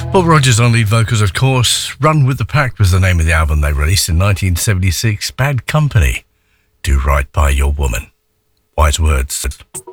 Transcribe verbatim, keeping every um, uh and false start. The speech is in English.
Bob Rogers on lead vocals, of course. Run with the Pack was the name of the album they released in nineteen seventy-six. Bad Company. Do right by your woman. Wise words.